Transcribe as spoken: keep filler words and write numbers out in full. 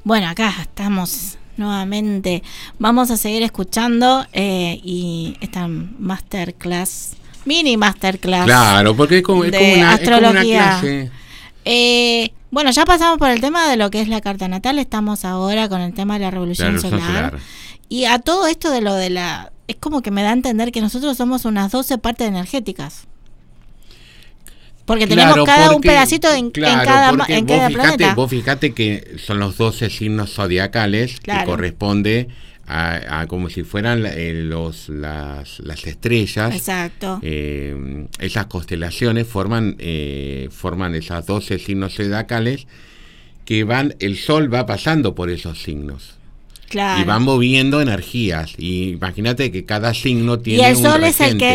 Bueno, acá estamos nuevamente. Vamos a seguir escuchando eh, y esta masterclass, mini masterclass. Claro, porque es como, es como, una, es como una clase. Eh, bueno, ya pasamos por el tema de lo que es la carta natal. Estamos ahora con el tema de la revolución, la revolución solar. solar. Y a todo esto de lo de la... Es como que me da a entender que nosotros somos unas doce partes energéticas. Porque tenemos claro, cada porque, un pedacito en, claro, en cada, porque en vos cada fijate, planeta. Vos fijate que son los doce signos zodiacales, claro, que corresponde a, a como si fueran eh, los las, las estrellas. Exacto. Eh, esas constelaciones forman eh, forman esas doce signos zodiacales que van, el sol va pasando por esos signos. Claro. Y van moviendo energías. Y imagínate que cada signo tiene y el un sol regente. es el que